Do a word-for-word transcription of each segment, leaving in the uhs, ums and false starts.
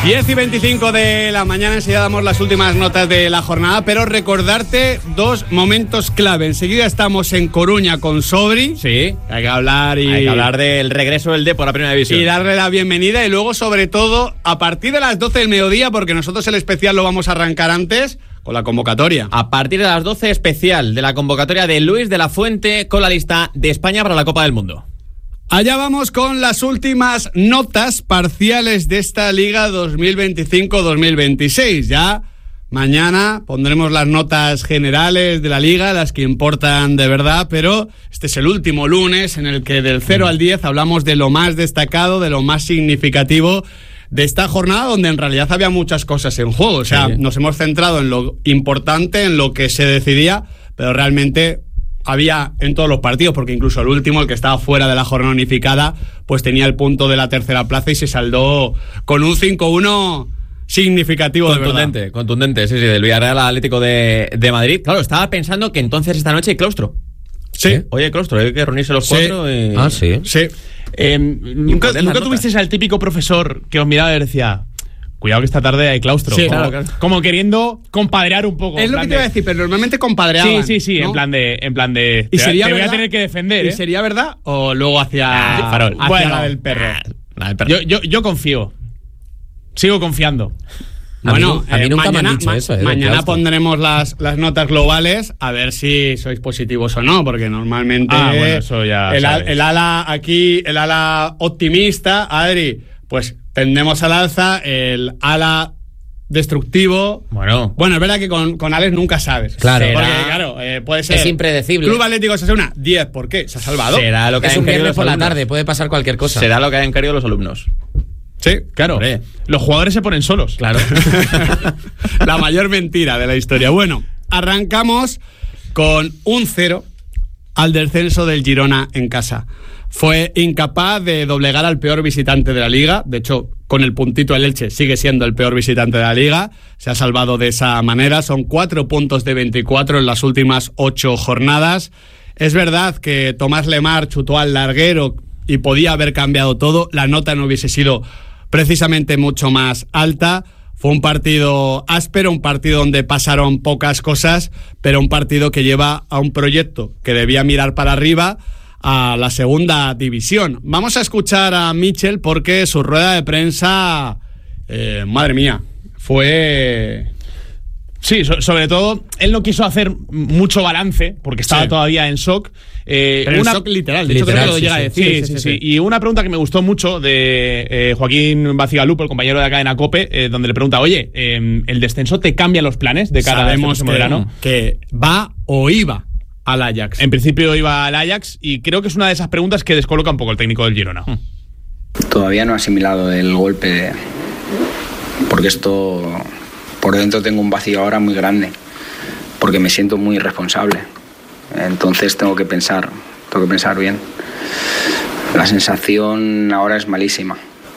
diez y veinticinco de la mañana, enseguida damos las últimas notas de la jornada, pero recordarte dos momentos clave. Enseguida estamos en Coruña con Sobri. Sí. Hay que hablar y... Hay que hablar del regreso del Depor a la Primera División. Y darle la bienvenida, y luego, sobre todo, a partir de las doce del mediodía, porque nosotros el especial lo vamos a arrancar antes, con la convocatoria. A partir de las doce, especial de la convocatoria de Luis de la Fuente con la lista de España para la Copa del Mundo. Allá vamos con las últimas notas parciales de esta Liga dos mil veinticinco dos mil veintiséis. Ya mañana pondremos las notas generales de la Liga, las que importan de verdad, pero este es el último lunes en el que del cero al diez hablamos de lo más destacado, de lo más significativo de esta jornada, donde en realidad había muchas cosas en juego. O sea, sí. Nos hemos centrado en lo importante, en lo que se decidía, pero realmente había en todos los partidos, porque incluso el último, el que estaba fuera de la jornada unificada, pues tenía el punto de la tercera plaza y se saldó con un cinco uno significativo, contundente, de verdad. Contundente, sí, sí, del Villarreal Atlético de, de Madrid. Claro, estaba pensando que entonces esta noche hay claustro. Sí. ¿Eh? Oye, claustro, hay que reunirse los sí. cuatro y... Ah, sí. Sí. Eh, ¿Nunca, ¿nunca tuvisteis al típico profesor que os miraba y decía... Cuidado que esta tarde hay claustro. Sí, como, claro, claro. como queriendo compadrear un poco. Es lo que te iba a decir, pero normalmente compadreaban. Sí, sí, sí, ¿no? en plan de, en plan de. ¿Y te, sería te voy verdad? a tener que defender. ¿Y ¿eh? sería verdad? O luego hacia, ah, farol. hacia bueno, la del perro. La del perro. Yo, yo, yo confío. Sigo confiando. A Bueno, mí, a mí eh, nunca mañana, me han dicho ma- eso. Eh, mañana pondremos las, las notas globales a ver si sois positivos o no, porque normalmente Ah, bueno, eso ya el, sabes. el ala aquí, el ala optimista, Adri, pues tendemos al alza, el ala destructivo. Bueno. Bueno, es verdad que con, con Alex nunca sabes. Claro. Porque, Será- claro, eh, puede ser. Es impredecible. Club Atlético Osasuna, diez. ¿Por qué? Se ha salvado. Será lo que Es hayan un querido viernes los por la alumnos. tarde, puede pasar cualquier cosa. Será lo que hayan querido los alumnos. Sí, Claro. Hombre. Los jugadores se ponen solos. Claro. La mayor mentira de la historia. Bueno, arrancamos con un cero al descenso del Girona en casa. Fue incapaz de doblegar al peor visitante de la Liga. De hecho, con el puntito el Elche sigue siendo el peor visitante de la Liga. Se ha salvado de esa manera. Son cuatro puntos de veinticuatro en las últimas ocho jornadas. Es verdad que Tomás Lemar chutó al larguero y podía haber cambiado todo. La nota no hubiese sido precisamente mucho más alta. Fue un partido áspero, un partido donde pasaron pocas cosas, pero un partido que lleva a un proyecto que debía mirar para arriba, a la segunda división. Vamos a escuchar a Mitchell porque su rueda de prensa, eh, madre mía, fue... Sí, so- sobre todo, él no quiso hacer mucho balance, porque estaba Sí. todavía en shock. Eh, Pero una... en shock literal, de hecho Literal, creo que lo sí, llega a sí. decir. Sí, sí, sí. Y una pregunta que me gustó mucho de eh, Joaquín Bacigalupo, el compañero de la cadena COPE, eh, donde le pregunta, oye, eh, ¿el descenso te cambia los planes de cara Sabemos a este próximo que, verano? que va o iba al Ajax. En principio iba al Ajax y creo que es una de esas preguntas que descoloca un poco el técnico del Girona. Todavía no he asimilado el golpe, porque esto, por dentro tengo un vacío ahora muy grande, porque me siento muy irresponsable. Entonces tengo que pensar, tengo que pensar bien. La sensación ahora es malísima.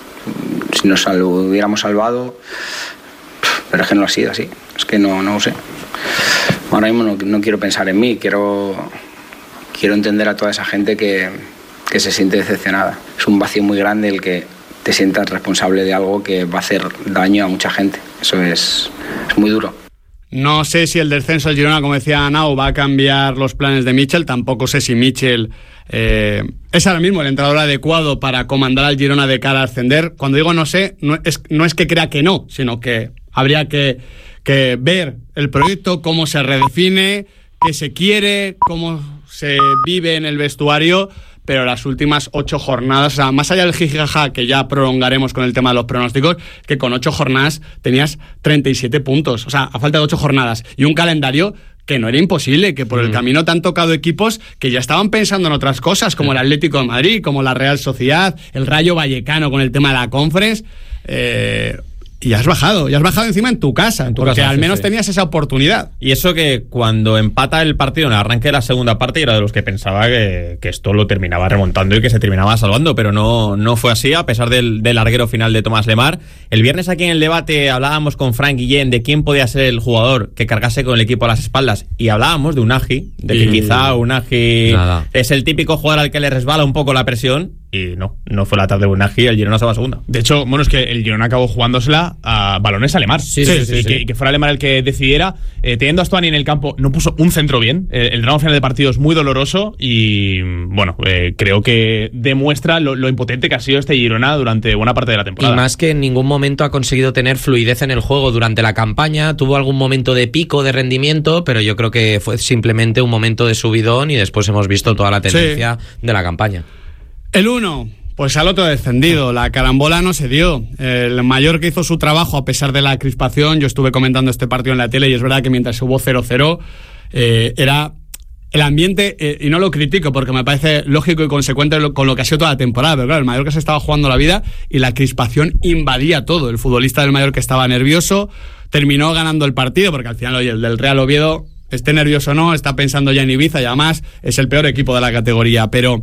Si nos sal- hubiéramos salvado, pero es que no ha sido así. Es que no, no lo sé. Ahora mismo no, no quiero pensar en mí, quiero, quiero entender a toda esa gente que, que se siente decepcionada. Es un vacío muy grande el que te sientas responsable de algo que va a hacer daño a mucha gente. Eso es, es muy duro. No sé si el descenso del Girona, como decía Nau, va a cambiar los planes de Mitchell. Tampoco sé si Mitchell eh, es ahora mismo el entrenador adecuado para comandar al Girona de cara a ascender. Cuando digo no sé, no es, no es que crea que no, sino que habría que, que ver el proyecto, cómo se redefine, qué se quiere, cómo se vive en el vestuario. Pero las últimas ocho jornadas, o sea, más allá del jijijaja que ya prolongaremos con el tema de los pronósticos, que con ocho jornadas tenías treinta y siete puntos, o sea, a falta de ocho jornadas, y un calendario que no era imposible, que por mm. el camino te han tocado equipos que ya estaban pensando en otras cosas, como el Atlético de Madrid, como la Real Sociedad, el Rayo Vallecano con el tema de la Conference, eh... y has bajado, y has bajado encima en tu casa, en tu porque casa, al menos sí, sí. tenías esa oportunidad. Y eso que cuando empata el partido en el arranque de la segunda parte, era de los que pensaba que, que esto lo terminaba remontando y que se terminaba salvando, pero no, no fue así, a pesar del, del larguero final de Tomás Lemar. El viernes aquí en el debate hablábamos con Frank Guillén de quién podía ser el jugador que cargase con el equipo a las espaldas, y hablábamos de Unagi, de que y... quizá Unagi Nada. es el típico jugador al que le resbala un poco la presión, y no, no fue la tarde de Unagi y el Girona se va a segunda. De hecho, bueno, es que el Girona acabó jugándosela a balones a Lemar. Sí, sí, sí, y, sí. Que, y que fuera Lemar el que decidiera. Eh, teniendo a Stuani en el campo, no puso un centro bien. El, el tramo final de partido es muy doloroso y, bueno, eh, creo que demuestra lo, lo impotente que ha sido este Girona durante buena parte de la temporada. Y más que en ningún momento ha conseguido tener fluidez en el juego durante la campaña. Tuvo algún momento de pico de rendimiento, pero yo creo que fue simplemente un momento de subidón y después hemos visto toda la tendencia sí. de la campaña. El uno, pues al otro descendido. La carambola no se dio. El Mallorca hizo su trabajo a pesar de la crispación. Yo estuve comentando este partido en la tele y es verdad que mientras hubo cero cero, eh, era el ambiente, eh, y no lo critico porque me parece lógico y consecuente con lo que ha sido toda la temporada, pero claro, el Mallorca se estaba jugando la vida y la crispación invadía todo. El futbolista del Mallorca estaba nervioso, terminó ganando el partido porque al final, oye, el del Real Oviedo, esté nervioso o no, está pensando ya en Ibiza y además es el peor equipo de la categoría. Pero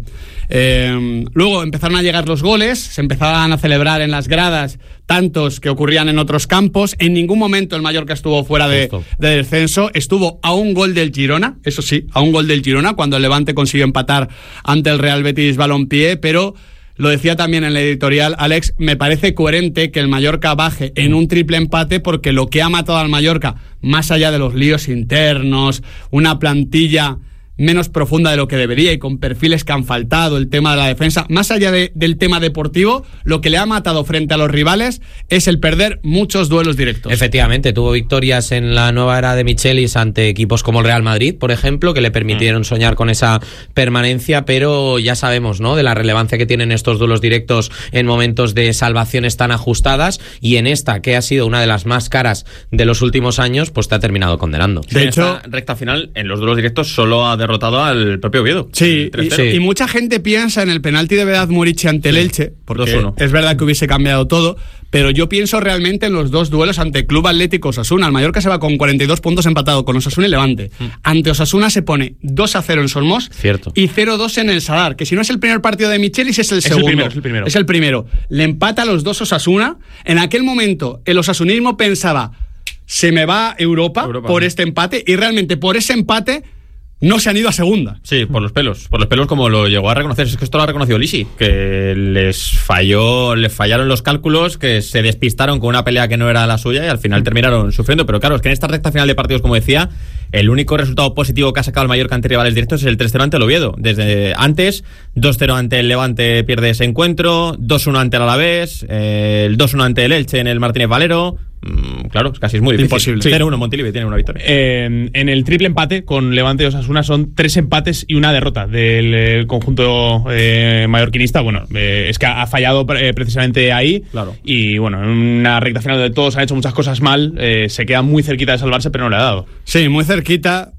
eh, luego empezaron a llegar los goles, se empezaban a celebrar en las gradas tantos que ocurrían en otros campos. En ningún momento el Mallorca estuvo fuera de, de descenso. Estuvo a un gol del Girona, eso sí, a un gol del Girona, cuando el Levante consiguió empatar ante el Real Betis Balompié, pero lo decía también en el editorial Alex, me parece coherente que el Mallorca baje en un triple empate porque lo que ha matado al Mallorca, más allá de los líos internos, una plantilla menos profunda de lo que debería y con perfiles que han faltado, el tema de la defensa, más allá de, del tema deportivo, lo que le ha matado frente a los rivales es el perder muchos duelos directos. Efectivamente, tuvo victorias en la nueva era de Michelis ante equipos como el Real Madrid, por ejemplo, que le permitieron soñar con esa permanencia, pero ya sabemos, ¿no?, de la relevancia que tienen estos duelos directos en momentos de salvaciones tan ajustadas, y en esta, que ha sido una de las más caras de los últimos años, pues te ha terminado condenando. De en hecho, esta recta final, en los duelos directos solo ha derrotado al propio Oviedo. Sí, y, sí, y mucha gente piensa en el penalti de Vedat Murici ante el Elche, porque dos uno. Es verdad que hubiese cambiado todo, pero yo pienso realmente en los dos duelos ante Club Atlético Osasuna. El Mallorca se va con cuarenta y dos puntos empatado con Osasuna y Levante. Mm. Ante Osasuna se pone dos a cero en Solmos. Cierto. Y cero dos en el Sadar, que si no es el primer partido de Michelis es el es segundo. El primero, es el primero. Es el primero. Le empata a los dos Osasuna. En aquel momento el osasunismo pensaba, se me va Europa, Europa por este empate, y realmente por ese empate no se han ido a segunda. Sí, por los pelos. Por los pelos, como lo llegó a reconocer. Es que esto lo ha reconocido Lisi, que les falló, les fallaron los cálculos, que se despistaron con una pelea que no era la suya y al final terminaron sufriendo. Pero claro, es que en esta recta final de partidos, como decía, el único resultado positivo que ha sacado el Mallorca ante rivales directos es el tres cero ante el Oviedo. Desde antes, dos cero ante el Levante pierde ese encuentro, dos uno ante el Alavés, eh, el dos uno ante el Elche en el Martínez Valero. Mm, claro, es casi es muy difícil. Imposible. Sí. cero uno Montilivi tiene una victoria. Eh, en el triple empate con Levante y Osasuna son tres empates y una derrota del eh, conjunto eh, mallorquinista. Bueno, eh, es que ha fallado eh, precisamente ahí. Claro. Y bueno, en una recta final donde todos han hecho muchas cosas mal, eh, se queda muy cerquita de salvarse, pero no le ha dado. Sí, muy cerquita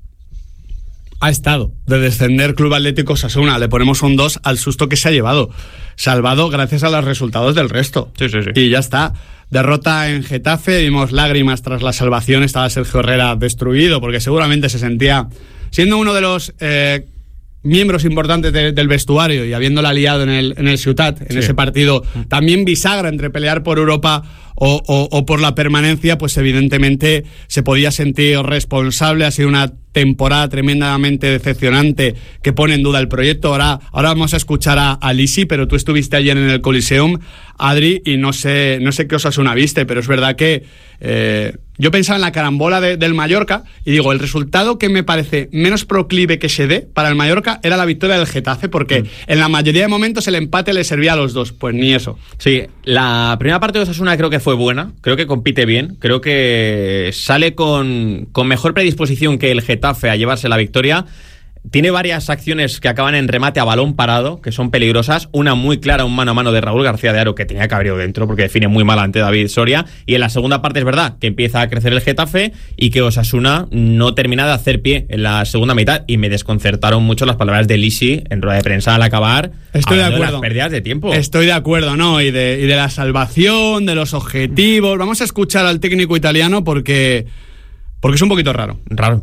ha estado de descender Club Atlético Osasuna. Le ponemos un dos al susto que se ha llevado. Salvado gracias a los resultados del resto. Sí, sí, sí. Y ya está. Derrota en Getafe, vimos lágrimas tras la salvación, estaba Sergio Herrera destruido porque seguramente se sentía, siendo uno de los eh, miembros importantes de, del vestuario y habiéndola liado en el, en el Ciutat, en sí. ese partido, también bisagra entre pelear por Europa o, o, o por la permanencia, pues evidentemente se podía sentir responsable. Ha sido una temporada tremendamente decepcionante que pone en duda el proyecto. Ahora, ahora vamos a escuchar a, a Lisi, pero tú estuviste ayer en el Coliseum, Adri, y no sé, no sé qué Osasuna viste, pero es verdad que eh, yo pensaba en la carambola de, del Mallorca y digo, el resultado que me parece menos proclive que se dé para el Mallorca era la victoria del Getafe, porque mm. en la mayoría de momentos el empate le servía a los dos. Pues ni eso. Sí, la primera parte de Osasuna creo que fue buena, creo que compite bien, creo que sale con, con mejor predisposición que el Getafe a llevarse la victoria. Tiene varias acciones que acaban en remate a balón parado, que son peligrosas. Una muy clara, un mano a mano de Raúl García de Haro, que tenía que haber ido dentro porque define muy mal ante David Soria. Y en la segunda parte es verdad que empieza a crecer el Getafe y que Osasuna no termina de hacer pie en la segunda mitad. Y me desconcertaron mucho las palabras de Lisi en rueda de prensa al acabar. Estoy de acuerdo. De las pérdidas de tiempo. Estoy de acuerdo, ¿no? Y de, y de la salvación, de los objetivos. Vamos a escuchar al técnico italiano porque, porque es un poquito raro. Raro.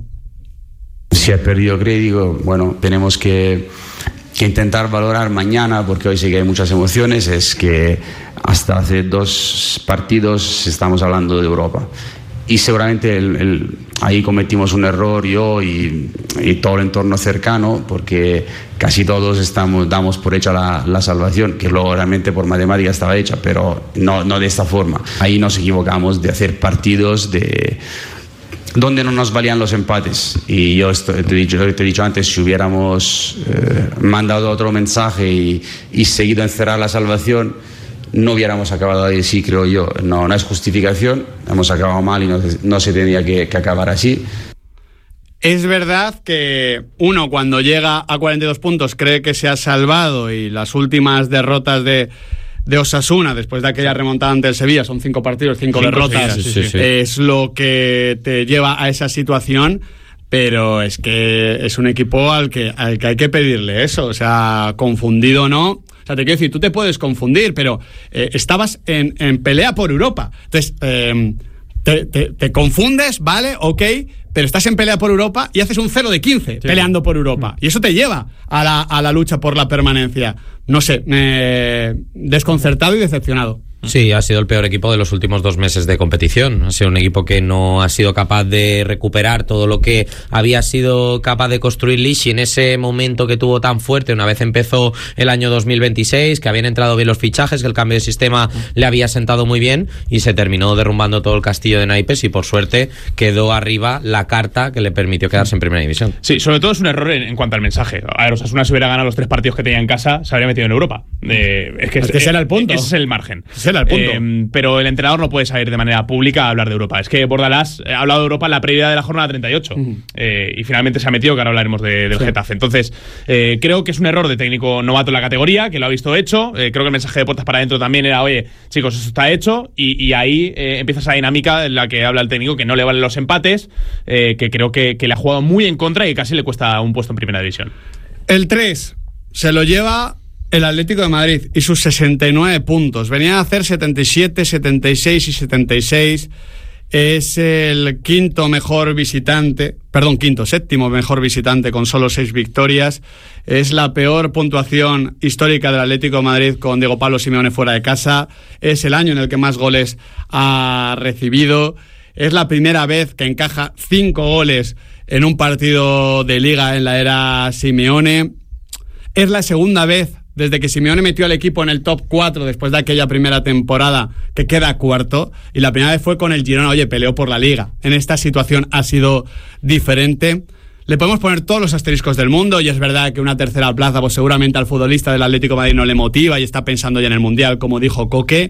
Si ha perdido crédito, bueno, tenemos que, que intentar valorar mañana, porque hoy sí que hay muchas emociones. Es que hasta hace dos partidos estamos hablando de Europa y seguramente el, el, ahí cometimos un error yo y, y todo el entorno cercano, porque casi todos estamos, damos por hecha la, la salvación, que luego realmente por matemática estaba hecha, pero no, no de esta forma. Ahí nos equivocamos de hacer partidos de donde no nos valían los empates, y yo esto, te, he dicho, te he dicho antes, si hubiéramos eh, mandado otro mensaje y, y seguido encerrar la salvación, no hubiéramos acabado ahí, sí, creo yo. No, no es justificación, hemos acabado mal y no, no se tenía que, que acabar así. Es verdad que uno, cuando llega a cuarenta y dos puntos, cree que se ha salvado, y las últimas derrotas de, de Osasuna, después de aquella remontada ante el Sevilla, son cinco partidos, cinco, cinco derrotas, sí, sí, sí. es lo que te lleva a esa situación. Pero es que es un equipo al que, al que hay que pedirle eso, o sea, confundido o no. O sea, te quiero decir, tú te puedes confundir, pero eh, estabas en, en pelea por Europa. Entonces, eh, te, te, te confundes, ¿vale? Ok, pero estás en pelea por Europa y haces un cero de quince sí. peleando por Europa. Y eso te lleva a la, a la lucha por la permanencia. No sé, eh, desconcertado y decepcionado. Sí, ha sido el peor equipo de los últimos dos meses de competición. Ha sido un equipo que no ha sido capaz de recuperar todo lo que había sido capaz de construir Lishi en ese momento que tuvo tan fuerte una vez empezó el año dos mil veintiséis, que habían entrado bien los fichajes, que el cambio de sistema le había sentado muy bien, y se terminó derrumbando todo el castillo de naipes, y por suerte quedó arriba la carta que le permitió quedarse en primera división. Sí, sobre todo es un error en, en cuanto al mensaje. A ver, Osasuna, si hubiera ganado los tres partidos que tenía en casa, se habría metido en Europa. Eh, es que, es que ese era el punto. Ese es el margen. Ese era el punto. Eh, pero el entrenador no puede salir de manera pública a hablar de Europa. Es que Bordalás ha hablado de Europa en la previa de la jornada treinta y ocho. Uh-huh. eh, y finalmente se ha metido, que ahora hablaremos de, del sí. Getafe. Entonces, eh, creo que es un error de técnico novato en la categoría, que lo ha visto hecho. Eh, creo que el mensaje de puertas para adentro también era, oye, chicos, eso está hecho. Y, y ahí eh, empieza esa dinámica en la que habla el técnico, que no le valen los empates, eh, que creo que, que le ha jugado muy en contra y que casi le cuesta un puesto en primera división. El tres se lo lleva el Atlético de Madrid y sus sesenta y nueve puntos. Venía a hacer setenta y siete, setenta y seis y setenta y seis. Es el quinto mejor visitante, perdón, quinto, séptimo mejor visitante con solo seis victorias. Es la peor puntuación histórica del Atlético de Madrid con Diego Pablo Simeone fuera de casa. Es el año en el que más goles ha recibido. Es la primera vez que encaja cinco goles en un partido de liga en la era Simeone. Es la segunda vez desde que Simeone metió al equipo en el top cuatro después de aquella primera temporada que queda cuarto, y la primera vez fue con el Girona. Oye, peleó por la liga. En esta situación ha sido diferente. Le podemos poner todos los asteriscos del mundo, y es verdad que una tercera plaza pues seguramente al futbolista del Atlético de Madrid no le motiva y está pensando ya en el Mundial, como dijo Coque,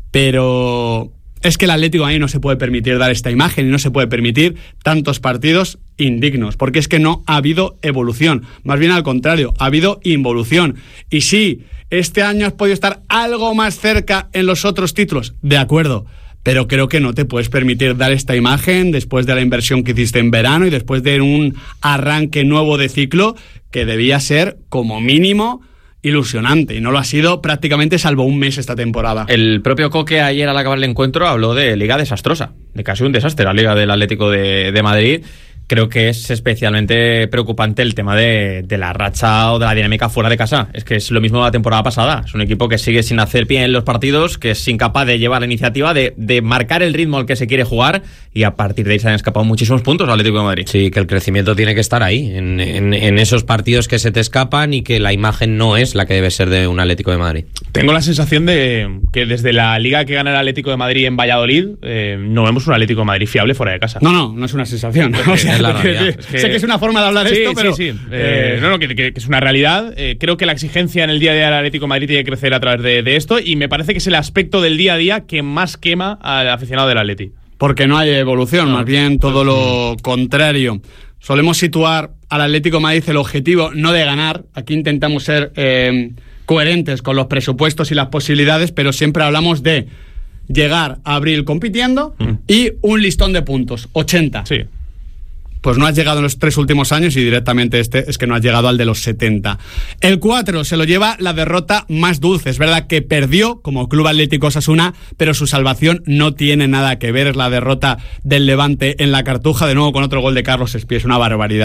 pero es que el Atlético de Madrid no se puede permitir dar esta imagen y no se puede permitir tantos partidos indignos, porque es que no ha habido evolución, más bien al contrario, ha habido involución. Y sí, este año has podido estar algo más cerca en los otros títulos, de acuerdo, pero creo que no te puedes permitir dar esta imagen después de la inversión que hiciste en verano y después de un arranque nuevo de ciclo que debía ser como mínimo ilusionante, y no lo ha sido prácticamente salvo un mes esta temporada. El propio Coque ayer al acabar el encuentro habló de liga desastrosa, de casi un desastre la liga del Atlético de, de Madrid. Creo que es especialmente preocupante el tema de, de la racha o de la dinámica fuera de casa. Es que es lo mismo de la temporada pasada. Es un equipo que sigue sin hacer pie en los partidos, que es incapaz de llevar la iniciativa, de, de marcar el ritmo al que se quiere jugar, y a partir de ahí se han escapado muchísimos puntos al Atlético de Madrid. Sí, que el crecimiento tiene que estar ahí, en, en, en esos partidos que se te escapan, y que la imagen no es la que debe ser de un Atlético de Madrid. Tengo la sensación de que desde la liga que gana el Atlético de Madrid en Valladolid, eh, no vemos un Atlético de Madrid fiable fuera de casa. No, no, no es una sensación. O sea, es la realidad. Es que, sé que es una forma de hablar sí, esto, pero... Sí, sí. Eh, no, no, que, que, que es una realidad. Eh, creo que la exigencia en el día a día del Atlético de Madrid tiene que crecer a través de, de esto, y me parece que es el aspecto del día a día que más quema al aficionado del Atleti. Porque no hay evolución, no. Más bien todo lo contrario. Solemos situar al Atlético de Madrid el objetivo no de ganar. Aquí intentamos ser eh, coherentes con los presupuestos y las posibilidades, pero siempre hablamos de llegar a abril compitiendo mm. y un listón de puntos, ochenta. Sí. Pues no has llegado en los tres últimos años, y directamente este es que no has llegado al de los setenta. El cuatro se lo lleva la derrota más dulce. Es verdad que perdió como Club Atlético Osasuna, pero su salvación no tiene nada que ver. Es la derrota del Levante en la Cartuja, de nuevo con otro gol de Carlos Espí. Es una barbaridad, ¿eh?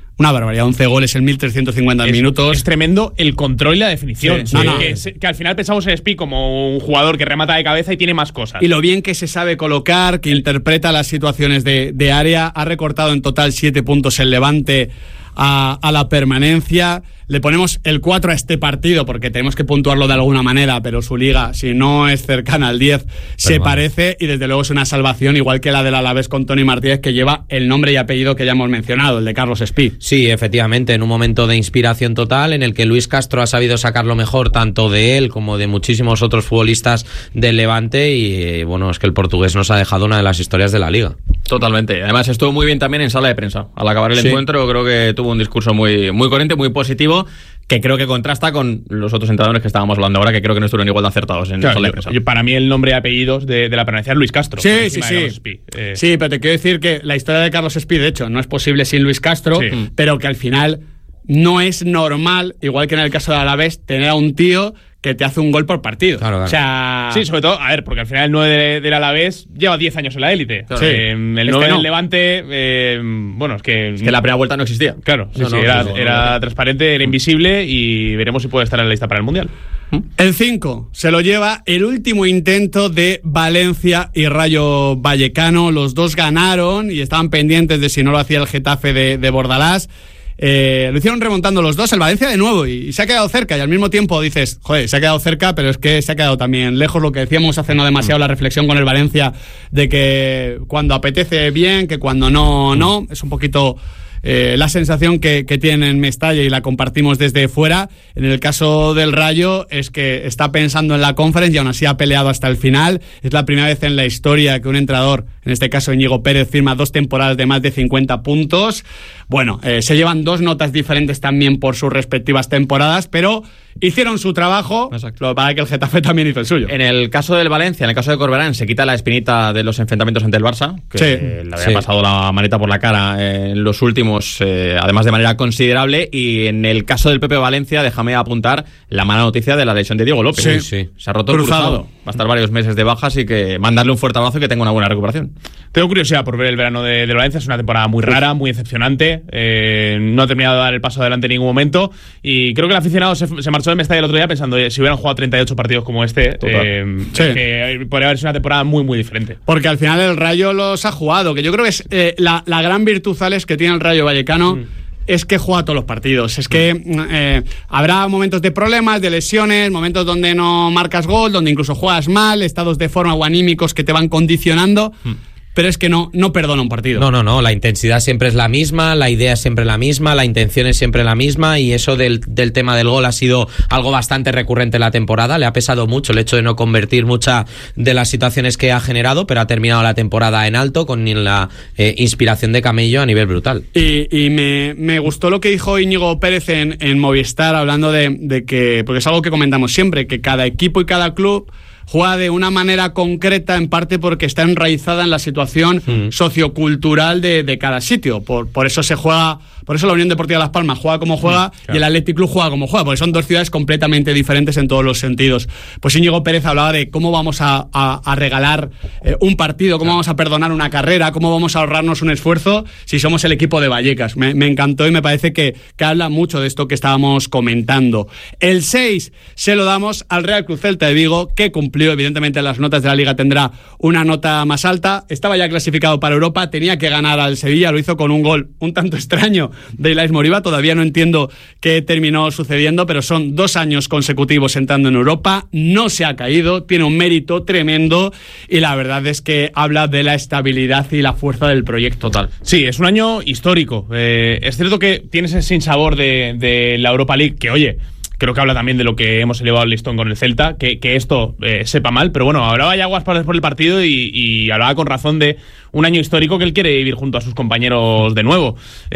Una barbaridad, once goles en mil trescientos cincuenta es, minutos. Es tremendo el control y la definición. Sí, no, no. Que, que al final pensamos en Spi como un jugador que remata de cabeza y tiene más cosas. Y lo bien que se sabe colocar, que interpreta las situaciones de, de área. Ha recortado en total siete puntos el Levante a, a la permanencia. Le ponemos el cuatro a este partido porque tenemos que puntuarlo de alguna manera, pero su liga, si no es cercana al diez, pero se bueno. parece, y desde luego es una salvación, igual que la del Alavés con Toni Martínez, que lleva el nombre y apellido que ya hemos mencionado, el de Carlos Espí. Sí, efectivamente, en un momento de inspiración total en el que Luis Castro ha sabido sacar lo mejor tanto de él como de muchísimos otros futbolistas del Levante, y bueno, es que el portugués nos ha dejado una de las historias de la liga. Totalmente. Además estuvo muy bien también en sala de prensa. Al acabar el sí. encuentro creo que tuvo un discurso muy, muy coherente, muy positivo, que creo que contrasta con los otros entrenadores que estábamos hablando ahora, que creo que no estuvieron igual de acertados en claro, sala de yo, prensa. Yo, para mí el nombre y apellidos de, de la permanencia es Luis Castro. Sí, sí, sí. Eh. Sí, pero te quiero decir que la historia de Carlos Espí, de hecho, no es posible sin Luis Castro, sí. pero que al final no es normal, igual que en el caso de Alavés, tener a un tío que te hace un gol por partido. Claro, claro. O sea... Sí, sobre todo, a ver, porque al final el nueve de, del Alavés lleva diez años en la élite. Claro. Sí. Eh, el este nueve no. del Levante, eh, bueno, es que... Es que la primera vuelta no existía. Claro, sí, no, sí, no, era, no, no, era no. transparente, era invisible, y veremos si puede estar en la lista para el Mundial. El cinco se lo lleva el último intento de Valencia y Rayo Vallecano. Los dos ganaron y estaban pendientes de si no lo hacía el Getafe de, de Bordalás. Eh, lo hicieron remontando los dos, el Valencia de nuevo, y, y se ha quedado cerca, y al mismo tiempo dices, joder, se ha quedado cerca, pero es que se ha quedado también lejos. Lo que decíamos hace no demasiado, la reflexión con el Valencia, de que cuando apetece bien, que cuando no, no, es un poquito... Eh, la sensación que, que tiene en Mestalla, y la compartimos desde fuera. En el caso del Rayo es que está pensando en la Conference y aún así ha peleado hasta el final. Es la primera vez en la historia que un entrenador, en este caso Íñigo Pérez, firma dos temporadas de más de cincuenta puntos. Bueno, eh, se llevan dos notas diferentes también por sus respectivas temporadas, pero hicieron su trabajo. Exacto. Para que el Getafe también hizo el suyo. En el caso del Valencia, en el caso de Corberán, se quita la espinita de los enfrentamientos ante el Barça, que sí. eh, le había sí. pasado la maneta por la cara en los últimos, eh, además de manera considerable. Y en el caso del Pepe Valencia, déjame apuntar la mala noticia de la lesión de Diego López. Sí, sí. Se ha roto cruzado. el cruzado. Va a estar varios meses de baja, así que mandarle un fuerte abrazo y que tenga una buena recuperación. Tengo curiosidad por ver el verano de, de Valencia. Es una temporada muy rara, muy decepcionante. Eh, no ha terminado de dar el paso adelante en ningún momento. Y creo que el aficionado se, se marchó de Mestalla el otro día pensando, oye, si hubieran jugado treinta y ocho partidos como este, eh, sí. es que podría haber sido una temporada muy, muy diferente. Porque al final el Rayo los ha jugado, que yo creo que es eh, la, la gran virtud, Alex, que tiene el Rayo Vallecano. Mm. Es que juega todos los partidos. Es que eh, habrá momentos de problemas, de lesiones, momentos donde no marcas gol, donde incluso juegas mal, estados de forma o anímicos que te van condicionando. Mm. Pero es que no, no perdona un partido. No, no, no, la intensidad siempre es la misma, la idea es siempre la misma, la intención es siempre la misma, y eso del, del tema del gol ha sido algo bastante recurrente en la temporada. Le ha pesado mucho el hecho de no convertir muchas de las situaciones que ha generado, pero ha terminado la temporada en alto con la eh, inspiración de Camello a nivel brutal. Y, y me, me gustó lo que dijo Íñigo Pérez en, en Movistar, hablando de, de que, porque es algo que comentamos siempre, que cada equipo y cada club juega de una manera concreta, en parte porque está enraizada en la situación mm. sociocultural de, de cada sitio. Por, por eso se juega, por eso la Unión Deportiva Las Palmas juega como juega, mm, claro. y el Athletic Club juega como juega, porque son dos ciudades completamente diferentes en todos los sentidos. Pues Íñigo Pérez hablaba de cómo vamos a, a, a regalar eh, un partido, cómo claro. vamos a perdonar una carrera, cómo vamos a ahorrarnos un esfuerzo si somos el equipo de Vallecas. Me, me encantó, y me parece que, que habla mucho de esto que estábamos comentando. El seis se lo damos al Real Cruz Celta de Vigo, que cumplió. Evidentemente, las notas de la Liga tendrá una nota más alta. Estaba ya clasificado para Europa, tenía que ganar al Sevilla, lo hizo con un gol un tanto extraño de Ilaix Moriba. Todavía no entiendo qué terminó sucediendo, pero son dos años consecutivos entrando en Europa. No se ha caído, tiene un mérito tremendo, y la verdad es que habla de la estabilidad y la fuerza del proyecto total. Sí, es un año histórico. Eh, es cierto que tienes ese sinsabor de, de la Europa League, que oye, creo que habla también de lo que hemos elevado el listón con el Celta, que, que esto eh, sepa mal, pero bueno, hablaba ya Guaspares por el partido y, y hablaba con razón de un año histórico que él quiere vivir junto a sus compañeros de nuevo.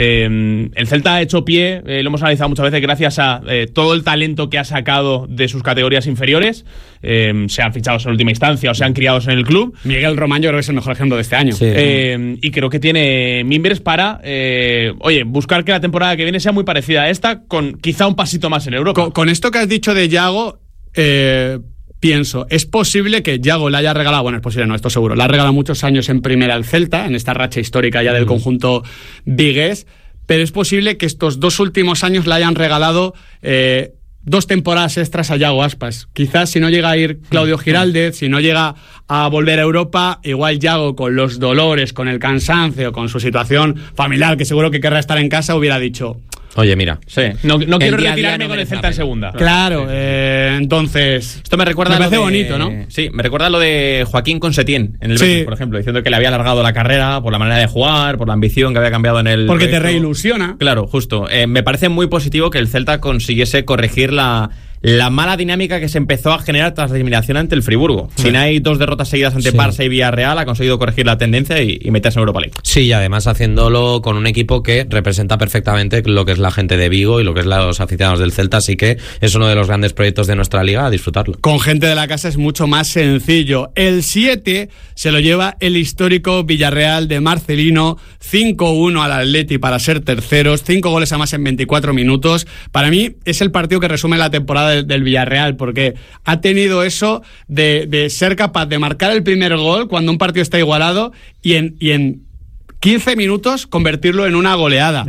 Eh, el Celta ha hecho pie, eh, lo hemos analizado muchas veces, gracias a eh, todo el talento que ha sacado de sus categorías inferiores, eh, sean fichados en última instancia o sean criados en el club. Miguel Román yo creo que es el mejor ejemplo de este año. Sí. Eh, y creo que tiene mimbres para, eh, oye, buscar que la temporada que viene sea muy parecida a esta, con quizá un pasito más en Europa. Con, con esto que has dicho de Yago, eh, pienso, es posible que Yago le haya regalado, bueno, es posible, no, esto seguro, le ha regalado muchos años en primera al Celta, en esta racha histórica ya del mm. conjunto vigués, pero es posible que estos dos últimos años le hayan regalado eh, dos temporadas extras a Yago Aspas. Quizás si no llega a ir Claudio Giraldez, si no llega a volver a Europa, igual Yago, con los dolores, con el cansancio, con su situación familiar, que seguro que querrá estar en casa, hubiera dicho... Oye, mira, Sí. No, no quiero día a día retirarme no con el merece Celta la en pena. segunda. Claro, eh, entonces... Esto me recuerda Me parece lo de- bonito, ¿no? Sí, me recuerda lo de Joaquín con Setién en el Sí. Betis, por ejemplo, diciendo que le había alargado la carrera por la manera de jugar, por la ambición que había cambiado en el Porque te proyecto. reilusiona. Claro, justo. Eh, me parece muy positivo que el Celta consiguiese corregir la, la mala dinámica que se empezó a generar tras la eliminación ante el Friburgo. Sí. Sin hay dos derrotas seguidas ante Sí. Barça y Villarreal, ha conseguido corregir la tendencia y, y meterse en Europa League. Sí, y además haciéndolo con un equipo que representa perfectamente lo que es la gente de Vigo y lo que es los aficionados del Celta, así que es uno de los grandes proyectos de nuestra liga, a disfrutarlo. Con gente de la casa es mucho más sencillo. El siete se lo lleva el histórico Villarreal de Marcelino, cinco uno al Atleti para ser terceros, cinco goles a más en veinticuatro minutos. Para mí es el partido que resume la temporada del, del Villarreal, porque ha tenido eso de, de ser capaz de marcar el primer gol cuando un partido está igualado y en... Y en quince minutos convertirlo en una goleada.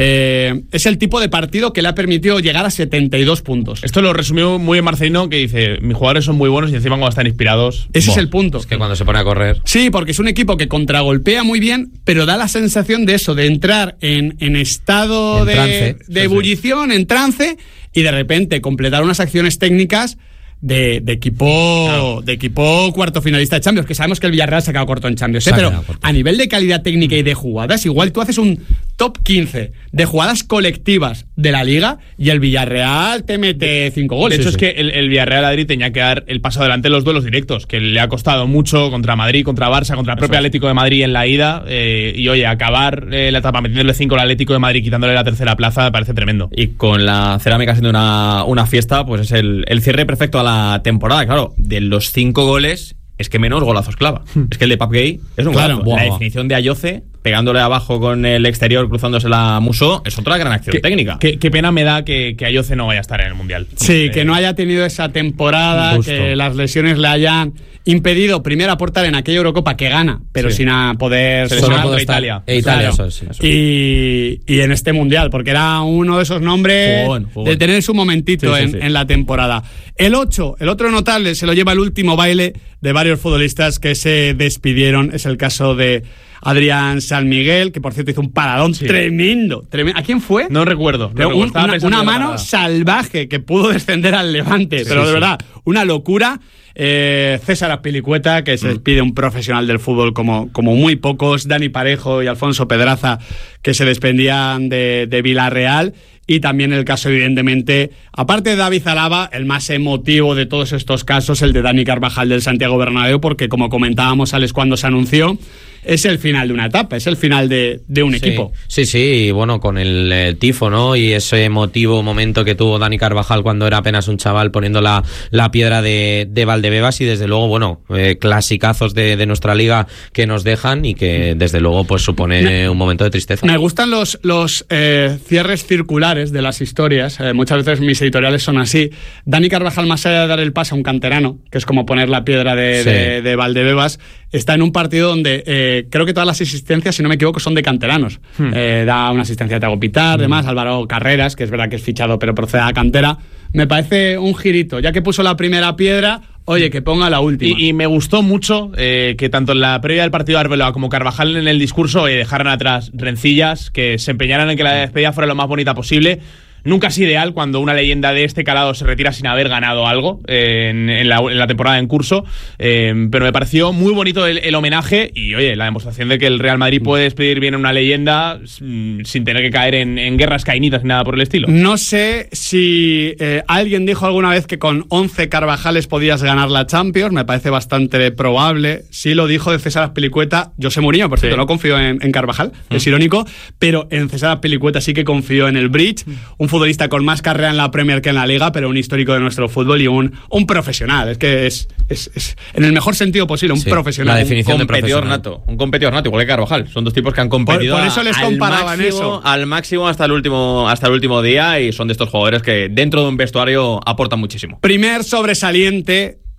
Eh, es el tipo de partido que le ha permitido llegar a setenta y dos puntos. Esto lo resumió muy bien Marcelino, que dice: mis jugadores son muy buenos y encima cuando están inspirados... Ese ¡buah! es el punto. Es que cuando se pone a correr... Sí, porque es un equipo que contragolpea muy bien, pero da la sensación de eso, de entrar en, en estado En de, trance. de Sí, ebullición, en trance, y de repente completar unas acciones técnicas de, de equipo de equipo cuarto finalista de Champions, que sabemos que el Villarreal se ha quedado corto en Champions, Se ¿eh? ha Pero quedado corto. a nivel de calidad técnica y de jugadas, igual tú haces un top quince de jugadas colectivas de la Liga y el Villarreal te mete cinco goles. De hecho, Sí, es sí. que el, el Villarreal Madrid tenía que dar el paso adelante en los duelos directos, que le ha costado mucho contra Madrid, contra Barça, contra el propio Atlético de Madrid en la ida. Eh, y oye, acabar eh, la etapa metiéndole cinco al Atlético de Madrid, quitándole la tercera plaza, me parece tremendo. Y con la Cerámica siendo una, una fiesta, pues es el, el cierre perfecto a la temporada. Claro, de los cinco goles, es que menos golazos clava. Es que el de Pap Gay es un Claro, golazo. buah, La buah. definición de Ayoce, pegándole abajo con el exterior, cruzándose la Muso, es otra gran acción Qué, técnica. qué- qué pena me da que, que Ayoce no vaya a estar en el Mundial. Sí, Eh, que no haya tenido esa temporada, Justo. que las lesiones le hayan impedido primero aportar en aquella Eurocopa que gana, pero Sí. sin a poder Se sonar. lesionó contra estar- Italia. E Italia, Claro. eso es, sí. Y, y en este mundial, porque era uno de esos nombres Jugón, jugón. de tener su momentito Sí, sí, en, sí. en la temporada. El ocho, el otro notable, se lo lleva el último baile de varios futbolistas que se despidieron. Es el caso de Adrián San Miguel, que por cierto hizo un paradón Sí. tremendo, tremendo. ¿A quién fue? No recuerdo. no Pero recuerdo. un- Estaba una, pensando una en la mano parada. salvaje que pudo descender al Levante, pero de sí. verdad, una locura. Eh, César Azpilicueta, que se despide un profesional del fútbol como, como muy pocos, Dani Parejo y Alfonso Pedraza, que se despedían de, de Villarreal, y también el caso, evidentemente, aparte de David Alaba, el más emotivo de todos estos casos, el de Dani Carvajal del Santiago Bernabéu, porque como comentábamos, Alex, cuando se anunció, es el final de una etapa, es el final de, de un Sí, equipo. Sí, sí, y bueno, con el, eh, tifo, ¿no? Y ese emotivo momento que tuvo Dani Carvajal cuando era apenas un chaval poniendo la, la piedra de, de Valdebebas, y desde luego, bueno, eh, clasicazos de, de nuestra liga que nos dejan y que desde luego pues supone Me- un momento de tristeza. Me gustan los, los eh, cierres circulares de las historias. Eh, muchas veces mis editoriales son así. Dani Carvajal, más allá de dar el paso a un canterano, que es como poner la piedra de, Sí. de, de Valdebebas, está en un partido donde eh, creo que todas las asistencias, si no me equivoco, son de canteranos. Hmm. Eh, da una asistencia a Thiago Pitar, demás, Álvaro Carreras, que es verdad que es fichado, pero procede a la cantera. Me parece un girito. Ya que puso la primera piedra, oye, que ponga la última. Y, y me gustó mucho eh, que tanto en la previa del partido de Arbeloa como Carvajal en el discurso eh, dejaran atrás rencillas, que se empeñaran en que la despedida fuera lo más bonita posible. Nunca es ideal cuando una leyenda de este calado se retira sin haber ganado algo eh, en, en, la, en la temporada en curso, eh, pero me pareció muy bonito el, el homenaje y, oye, la demostración de que el Real Madrid puede despedir bien a una leyenda mm, sin tener que caer en, en guerras caínitas ni nada por el estilo. No sé si eh, alguien dijo alguna vez que con once Carvajales podías ganar la Champions. Me parece bastante probable. Sí lo dijo de César Azpilicueta. José Mourinho, por cierto, Sí. no confío en, en Carvajal, es irónico, pero en César Azpilicueta sí que confío en el Bridge. Un futbolista con más carrera en la Premier que en la Liga, pero un histórico de nuestro fútbol y un, un profesional. Es que es, es, es en el mejor sentido posible, un Sí, profesional. la Un- definición de competidor profesional. nato, un competidor nato, igual que Carvajal. Son dos tipos que han competido Por- por eso les al comparaban máximo, eso. al máximo hasta el último hasta el último día, y son de estos jugadores que dentro de un vestuario aportan muchísimo. Primer sobresaliente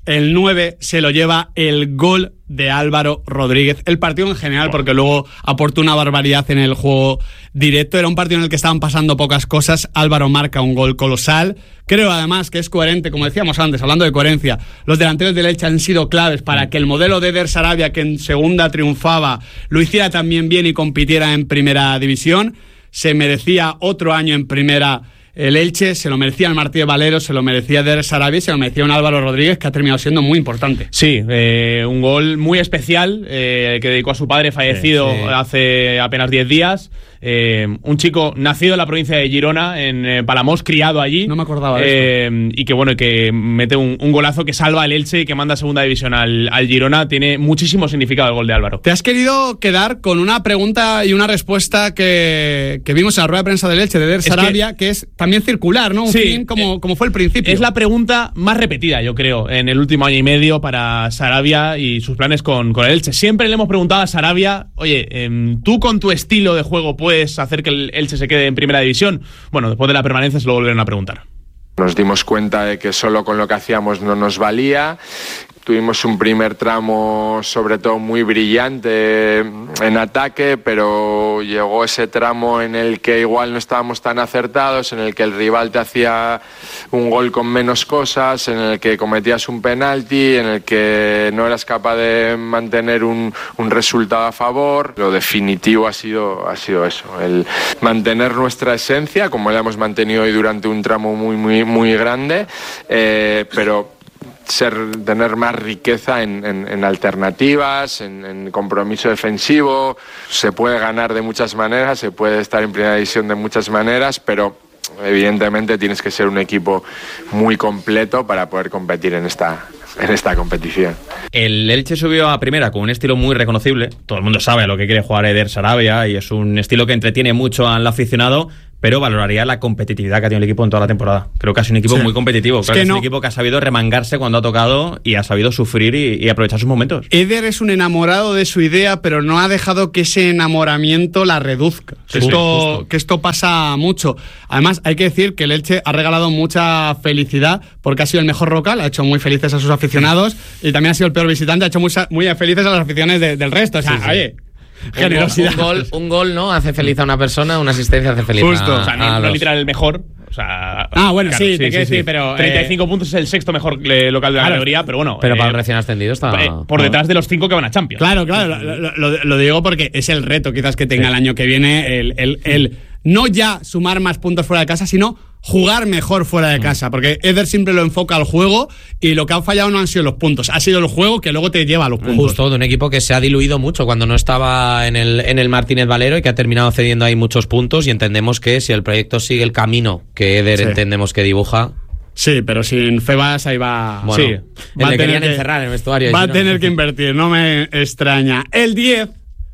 el nueve se lo lleva el gol de Álvaro Rodríguez. El partido en general, porque luego aportó una barbaridad en el juego directo. Era un partido en el que estaban pasando pocas cosas. Álvaro marca un gol colosal. Creo además que es coherente, como decíamos antes, hablando de coherencia, los delanteros del Elche han sido claves para que el modelo de Eder Sarabia, que en segunda triunfaba, lo hiciera también bien y compitiera en primera división. Se merecía otro año en primera el Elche, se lo merecía el Martínez Valero, se lo merecía Eder Sarabia y se lo merecía un Álvaro Rodríguez que ha terminado siendo muy importante. Sí, eh, un gol muy especial eh, que dedicó a su padre fallecido sí, sí. hace apenas diez días. Eh, un chico nacido en la provincia de Girona, en eh, Palamós, criado allí. No me acordaba de eh, esto. Y que bueno, que mete un, un golazo que salva al Elche y que manda a segunda división al, al Girona. Tiene muchísimo significado el gol de Álvaro. Te has querido quedar con una pregunta y una respuesta que, que vimos en la rueda de prensa del Elche de Eder Sarabia, que, que es también circular, ¿no? Un sí, fin como, como fue el principio. Es la pregunta más repetida, yo creo, en el último año y medio para Sarabia y sus planes con, con el Elche. Siempre le hemos preguntado a Sarabia, oye, eh, ¿tú con tu estilo de juego puedes hacer que el Elche se quede en primera división? Bueno, después de la permanencia se lo volvieron a preguntar. Nos dimos cuenta de que solo con lo que hacíamos no nos valía. Tuvimos un primer tramo sobre todo muy brillante en ataque, pero llegó ese tramo en el que igual no estábamos tan acertados, en el que el rival te hacía un gol con menos cosas, en el que cometías un penalti, en el que no eras capaz de mantener un, un resultado a favor. Lo definitivo ha sido, ha sido eso, el mantener nuestra esencia, como la hemos mantenido hoy durante un tramo muy, muy, muy grande, eh, pero ser, tener más riqueza en, en, en alternativas, en, en compromiso defensivo. Se puede ganar de muchas maneras, se puede estar en primera división de muchas maneras, pero evidentemente tienes que ser un equipo muy completo para poder competir en esta, en esta competición. El Elche subió a primera con un estilo muy reconocible. Todo el mundo sabe a lo que quiere jugar Eder Sarabia y es un estilo que entretiene mucho al aficionado, pero valoraría la competitividad que ha tenido el equipo en toda la temporada. Creo que ha sido un equipo sí. muy competitivo. Es, creo que que es no. un equipo que ha sabido remangarse cuando ha tocado y ha sabido sufrir y, y aprovechar sus momentos. Eder es un enamorado de su idea, pero no ha dejado que ese enamoramiento la reduzca. Sí, esto, sí, que esto pasa mucho. Además, hay que decir que el Elche ha regalado mucha felicidad porque ha sido el mejor local, ha hecho muy felices a sus aficionados y también ha sido el peor visitante, ha hecho muy, muy felices a las aficiones de, del resto. O sea, sí, sí. oye... generosidad. Un gol, un gol, ¿no? Hace feliz a una persona, una asistencia hace feliz Justo. a, o sea, no, a no los... literal el mejor. O sea, ah, bueno, claro, sí, sí, te sí, quiero sí. decir, pero... treinta y cinco eh, puntos es el sexto mejor eh, local de la claro, categoría, pero bueno... Pero eh, para el recién ascendido está... Eh, por detrás de los cinco que van a Champions. Claro, claro, lo, lo, lo digo porque es el reto quizás que tenga sí. el año que viene, el, el, el no ya sumar más puntos fuera de casa, sino jugar mejor fuera de casa, porque Eder siempre lo enfoca al juego y lo que ha fallado no han sido los puntos, ha sido el juego que luego te lleva a los puntos. Justo, de un equipo que se ha diluido mucho cuando no estaba en el, en el Martínez Valero y que ha terminado cediendo ahí muchos puntos, y entendemos que si el proyecto sigue el camino que Eder sí. entendemos que dibuja... Sí, pero sin Febas ahí va... Bueno, sí, va a tener que encerrar en el vestuario. Va a no, tener no. que invertir, no me extraña. El diez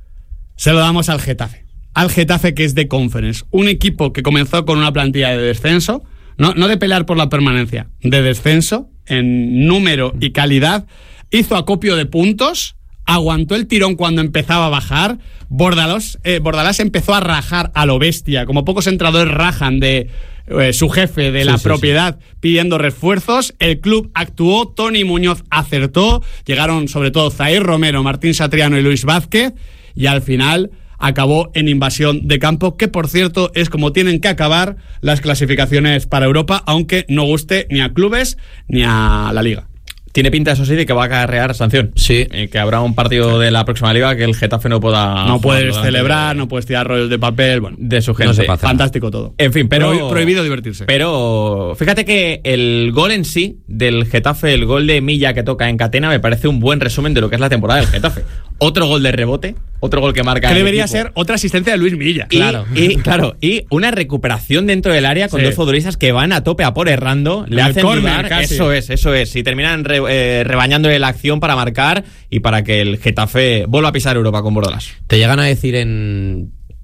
se lo damos al Getafe. Al Getafe, que es de Conference. Un equipo que comenzó con una plantilla de descenso, no, no de pelear por la permanencia, de descenso en número y calidad, hizo acopio de puntos, aguantó el tirón cuando empezaba a bajar. Bordalás, eh, Bordalás empezó a rajar a lo bestia, como pocos entrenadores rajan de eh, su jefe de la sí, sí, propiedad sí. pidiendo refuerzos. El club actuó, Tony Muñoz acertó, llegaron sobre todo Zair Romero, Martín Satriano y Luis Vázquez, y al final acabó en invasión de campo, que por cierto es como tienen que acabar las clasificaciones para Europa, aunque no guste ni a clubes ni a la liga. Tiene pinta, eso sí, de que va a acarrear sanción. Sí. Y que habrá un partido de la próxima liga que el Getafe no pueda... No puedes celebrar, de... no puedes tirar rollos de papel, bueno, de su gente. No fantástico todo. En fin, pero... Pro, prohibido divertirse. Pero fíjate que el gol en sí del Getafe, el gol de Milla que toca en Catena, me parece un buen resumen de lo que es la temporada del Getafe. Otro gol de rebote, otro gol que marca... Que el debería equipo. ser otra asistencia de Luis Milla. Y, claro. Y, claro, y una recuperación dentro del área con sí. dos futbolistas que van a tope a por errando, le hacen dudar. Eso es, eso es. Y terminan re, eh, rebañando la acción para marcar y para que el Getafe vuelva a pisar Europa con Bordalás. Te llegan a decir en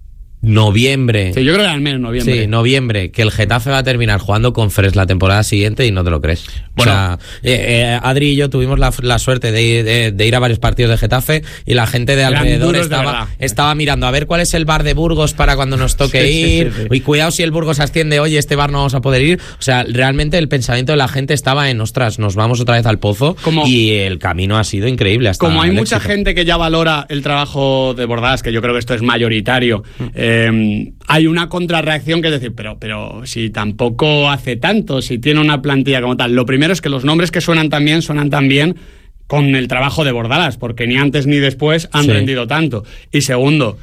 noviembre. Sí, yo creo que al menos noviembre. Sí, noviembre, que el Getafe va a terminar jugando con Fres la temporada siguiente y no te lo crees. Bueno, o sea, eh, eh, Adri y yo tuvimos la, la suerte de, de, de ir a varios partidos de Getafe y la gente de alrededor estaba, de estaba mirando a ver cuál es el bar de Burgos para cuando nos toque sí, ir. Sí, sí, sí. Y cuidado si el Burgos asciende, oye, este bar no vamos a poder ir. O sea, realmente el pensamiento de la gente estaba en, ostras, nos vamos otra vez al pozo. Como, y el camino ha sido increíble. Hasta como hay mucha éxito. gente que ya valora el trabajo de Bordalás, que yo creo que esto es mayoritario, mm. eh, hay una contrarreacción que es decir, pero, pero si tampoco hace tanto, si tiene una plantilla como tal. Lo primero es que los nombres que suenan tan bien, suenan tan bien con el trabajo de Bordalás, porque ni antes ni después han sí. rendido tanto. Y segundo,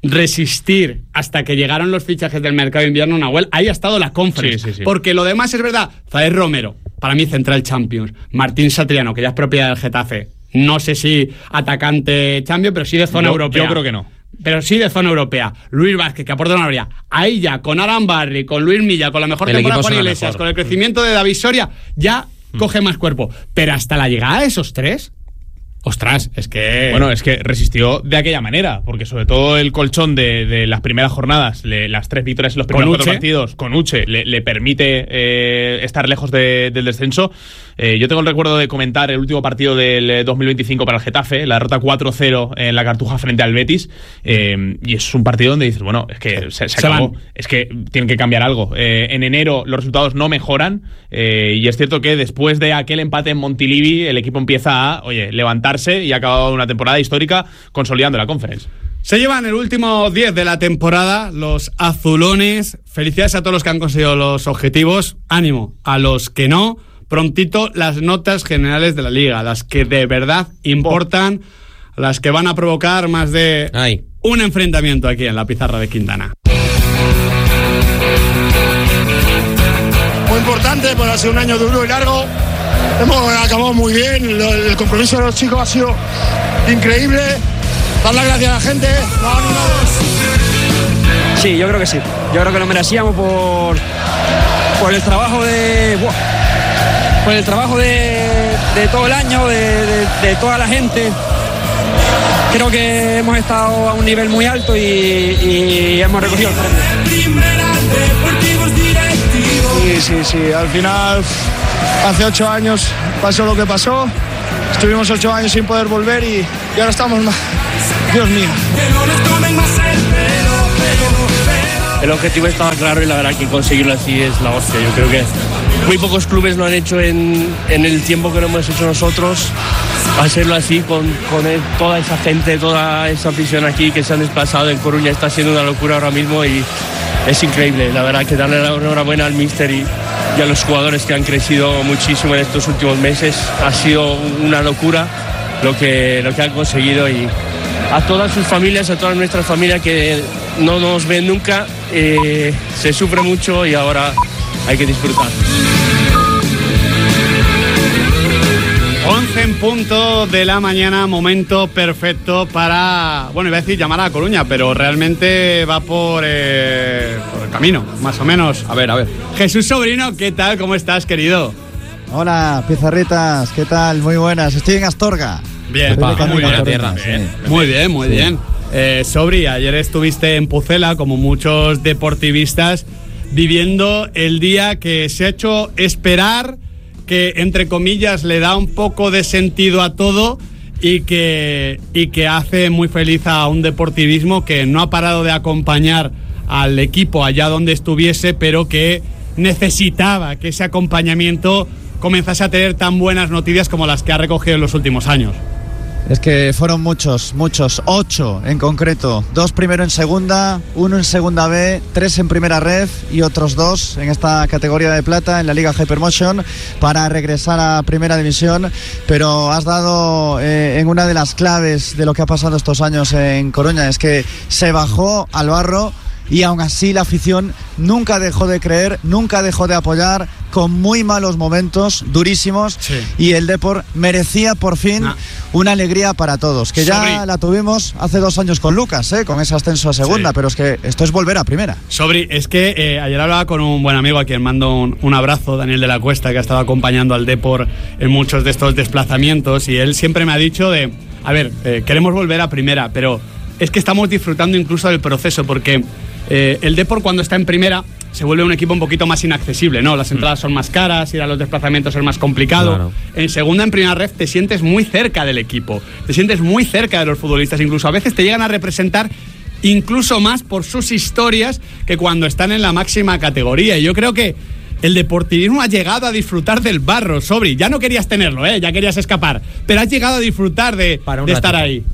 resistir hasta que llegaron los fichajes del mercado de invierno, Nahuel, ahí ha estado la Conference. Sí, sí, sí. Porque lo demás es verdad. Zaer Romero, para mí Central Champions. Martín Satriano, que ya es propiedad del Getafe. No sé si atacante Champions, pero sí de zona yo, europea. Yo creo que no. Pero sí de zona europea. Luis Vázquez, que aporta una mayoría. Ahí ya, con Aran Barry, con Luis Milla, con la mejor el temporada de Juan Iglesias, mejor. Con el crecimiento de David Soria, ya mm. coge más cuerpo. Pero hasta la llegada de esos tres... Ostras, es que... Bueno, es que resistió de aquella manera, porque sobre todo el colchón de, de las primeras jornadas, le, las tres victorias en los primeros cuatro partidos, con Uche, le, le permite eh, estar lejos de, del descenso. Eh, yo tengo el recuerdo de comentar el último partido del dos mil veinticinco para el Getafe, la derrota cuatro cero en la Cartuja frente al Betis, eh, y es un partido donde dices, bueno, es que se, se, se acabó, van. Es que tienen que cambiar algo. Eh, en enero los resultados no mejoran, eh, y es cierto que después de aquel empate en Montilivi, el equipo empieza a, oye, levantar y ha acabado una temporada histórica consolidando la Conference. Se llevan el último diez de la temporada los azulones. Felicidades a todos los que han conseguido los objetivos. Ánimo a los que no. Prontito las notas generales de la liga, las que de verdad importan, las que van a provocar más de Ay. un enfrentamiento aquí en la pizarra de Quintana. Muy importante, pues ha sido un año duro y largo. Hemos acabado muy bien, el compromiso de los chicos ha sido increíble. Dar las gracias a la gente, los animados. Sí, yo creo que sí. Yo creo que lo merecíamos por, por el trabajo de. Buah, por el trabajo de, de todo el año, de, de, de toda la gente. Creo que hemos estado a un nivel muy alto y, y hemos recogido el premio. Sí, sí, sí. Al final. Hace ocho años pasó lo que pasó, estuvimos ocho años sin poder volver y, y ahora estamos más... Dios mío. El objetivo estaba claro y la verdad que conseguirlo así es la hostia. Yo creo que muy pocos clubes lo han hecho en, en el tiempo que lo hemos hecho nosotros. Hacerlo así con, con el, toda esa gente, toda esa afición aquí que se han desplazado en Coruña está siendo una locura ahora mismo y es increíble. La verdad que darle la enhorabuena al míster y, y a los jugadores que han crecido muchísimo en estos últimos meses. Ha sido una locura lo que, lo que han conseguido y a todas sus familias, a todas nuestras familias que no nos ven nunca, eh, se sufre mucho y ahora hay que disfrutar. once en punto de la mañana, momento perfecto para, bueno, iba a decir llamar a Coruña, pero realmente va por, eh, por el camino, más o menos. A ver, a ver. Jesús Sobrino, ¿qué tal? ¿Cómo estás, querido? Hola, pizarritas, ¿qué tal? Muy buenas, estoy en Astorga. Bien, pa, muy buena tierra. Sí. Bien. Muy bien, muy sí. bien. Eh, Sobri, ayer estuviste en Pucela, como muchos deportivistas, viviendo el día que se ha hecho esperar, que entre comillas le da un poco de sentido a todo y que, y que hace muy feliz a un deportivismo que no ha parado de acompañar al equipo allá donde estuviese, pero que necesitaba que ese acompañamiento comenzase a tener tan buenas noticias como las que ha recogido en los últimos años. Es que fueron muchos, muchos, ocho en concreto, dos primero en segunda, uno en segunda B, tres en primera ref y otros dos en esta categoría de plata en la Liga Hypermotion para regresar a primera división, pero has dado eh, en una de las claves de lo que ha pasado estos años en Coruña, es que se bajó al barro y aún así la afición nunca dejó de creer, nunca dejó de apoyar, con muy malos momentos, durísimos, sí. Y el Depor merecía por fin nah. una alegría para todos, que ya Sobri. la tuvimos hace dos años con Lucas, ¿eh? Con ese ascenso a segunda, sí. Pero es que esto es volver a primera. Sobri, es que eh, ayer hablaba con un buen amigo a quien mando un, un abrazo, Daniel de la Cuesta, que ha estado acompañando al Depor en muchos de estos desplazamientos, y él siempre me ha dicho de, a ver, eh, queremos volver a primera, pero es que estamos disfrutando incluso del proceso, porque Eh, el Depor, cuando está en primera, se vuelve un equipo un poquito más inaccesible, ¿no? Las entradas son más caras, ir a los desplazamientos es más complicado. Claro. En segunda, en primera ref, te sientes muy cerca del equipo, te sientes muy cerca de los futbolistas, incluso a veces te llegan a representar incluso más por sus historias que cuando están en la máxima categoría. Y yo creo que el deportivismo ha llegado a disfrutar del barro, Sobri. Ya no querías tenerlo, ¿eh? Ya querías escapar, pero has llegado a disfrutar de, de estar ahí.